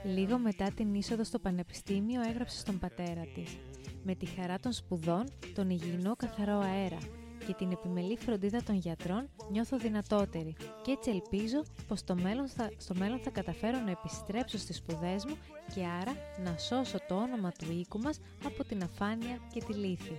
Λίγο μετά την είσοδο στο πανεπιστήμιο έγραψε στον πατέρα της: «Με τη χαρά των σπουδών, τον υγιεινό καθαρό αέρα και την επιμελή φροντίδα των γιατρών νιώθω δυνατότερη και έτσι ελπίζω πως στο μέλλον θα καταφέρω να επιστρέψω στις σπουδές μου και άρα να σώσω το όνομα του οίκου μας από την αφάνεια και τη λύθη».